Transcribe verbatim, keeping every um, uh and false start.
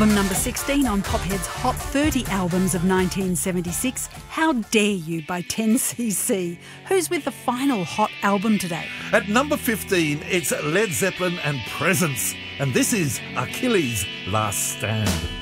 Album number sixteen on Pophead's Hot thirty albums of nineteen seventy-six, How Dare You by ten C C. Who's with the final hot album today? At number fifteen, it's Led Zeppelin and Presence. And this is Achilles' Last Stand.